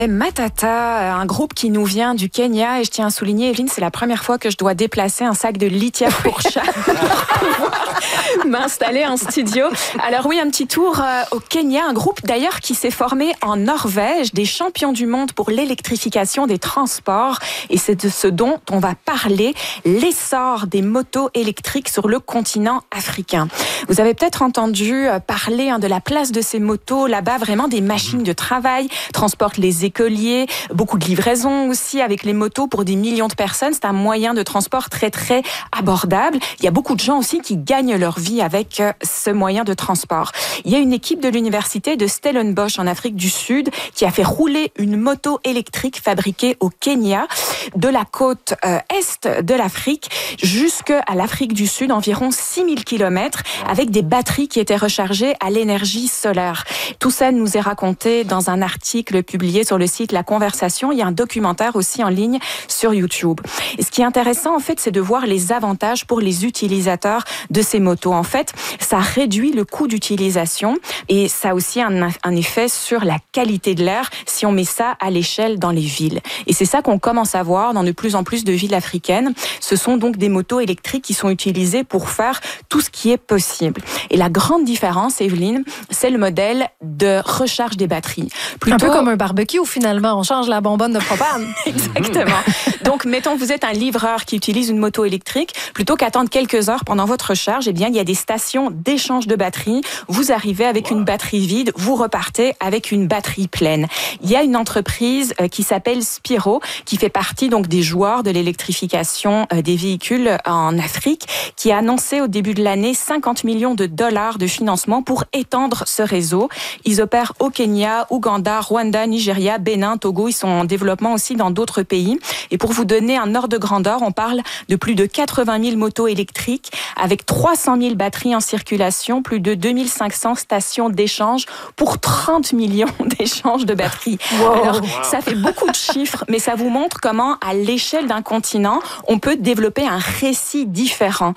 Matata, un groupe qui nous vient du Kenya, et je tiens à souligner, Evelyne, c'est la première fois que je dois déplacer un sac de litière pour chat pour pouvoir m'installer en studio. Alors oui, un petit tour au Kenya, un groupe d'ailleurs qui s'est formé en Norvège, des champions du monde pour l'électrification des transports, et c'est de ce dont on va parler, l'essor des motos électriques sur le continent africain. Vous avez peut-être entendu parler de la place de ces motos là-bas, vraiment des machines de travail, transportent les écoliers, beaucoup de livraisons aussi avec les motos pour des millions de personnes. C'est un moyen de transport très très abordable. Il y a beaucoup de gens aussi qui gagnent leur vie avec ce moyen de transport. Il y a une équipe de l'université de Stellenbosch en Afrique du Sud qui a fait rouler une moto électrique fabriquée au Kenya, de la côte est de l'Afrique jusqu'à l'Afrique du Sud, environ 6000 km, avec des batteries qui étaient rechargées à l'énergie solaire. Tout ça nous est raconté dans un article publié sur le site La Conversation. Il y a un documentaire aussi en ligne sur YouTube. Et ce qui est intéressant, en fait, c'est de voir les avantages pour les utilisateurs de ces motos. En fait, ça réduit le coût d'utilisation et ça a aussi un effet sur la qualité de l'air si on met ça à l'échelle dans les villes. Et c'est ça qu'on commence à voir dans de plus en plus de villes africaines. Ce sont donc des motos électriques qui sont utilisées pour faire tout ce qui est possible. Et la grande différence, Evelyne, c'est le modèle de recharge des batteries. Un peu comme un barbecue, finalement. On change la bonbonne de propane. Exactement. Donc, mettons que vous êtes un livreur qui utilise une moto électrique. Plutôt qu'attendre quelques heures pendant votre recharge, eh bien, il y a des stations d'échange de batteries. Vous arrivez avec une batterie vide, vous repartez avec une batterie pleine. Il y a une entreprise qui s'appelle Spiro, qui fait partie donc des joueurs de l'électrification des véhicules en Afrique, qui a annoncé au début de l'année 50 millions de dollars de financement pour étendre ce réseau. Ils opèrent au Kenya, Ouganda, Rwanda, Nigeria, Bénin, Togo. Ils sont en développement aussi dans d'autres pays. Et pour vous donner un ordre de grandeur, on parle de plus de 80 000 motos électriques avec 300 000 batteries en circulation, plus de 2500 stations d'échange pour 30 millions d'échanges de batteries. Wow. Alors, ça fait beaucoup de chiffres, mais ça vous montre comment, à l'échelle d'un continent, on peut développer un récit différent.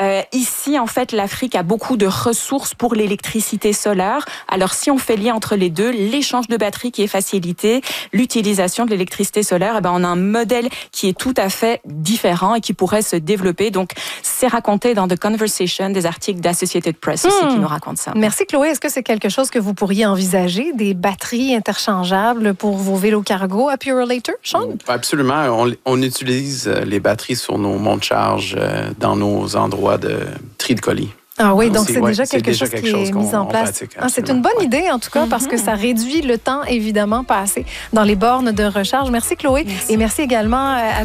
Ici, en fait, l'Afrique a beaucoup de ressources pour l'électricité solaire. Alors, si on fait lien entre les deux, l'échange de batteries qui est facilité, l'utilisation de l'électricité solaire, eh ben, on a un modèle qui est tout à fait différent et qui pourrait se développer. Donc, c'est raconté dans The Conversation, des articles d'Associated Press aussi qui nous racontent ça. Merci Chloé. Est-ce que c'est quelque chose que vous pourriez envisager, des batteries interchangeables pour vos vélos cargo à Purolator, Sean? Absolument. On utilise les batteries sur nos monte-charge dans nos endroits de tri de colis. Ah oui, donc c'est déjà quelque chose qui est mis en place. C'est une bonne idée, en tout cas, parce que ça réduit le temps, évidemment, passé dans les bornes de recharge. Merci, Chloé. Merci. Et merci également à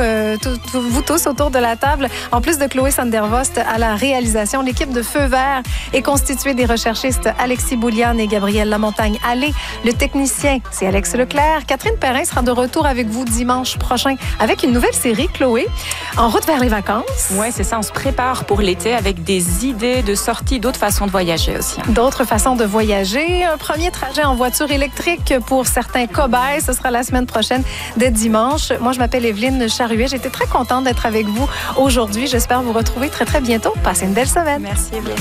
vous tous autour de la table. En plus de Chloé Sandervost à la réalisation, l'équipe de Feu Vert est constituée des recherchistes Alexis Bouliane et Gabriel Lamontagne-Allé. Le technicien, c'est Alex Leclerc. Catherine Perrin sera de retour avec vous dimanche prochain avec une nouvelle série, Chloé, En route vers les vacances. Oui, c'est ça. On se prépare pour l'été avec des idées de sortie, d'autres façons de voyager aussi. D'autres façons de voyager. Un premier trajet en voiture électrique pour certains cobayes. Ce sera la semaine prochaine, dès dimanche. Moi, je m'appelle Evelyne Charruet. J'étais très contente d'être avec vous aujourd'hui. J'espère vous retrouver très, très bientôt. Passez une belle semaine. Merci, Evelyne.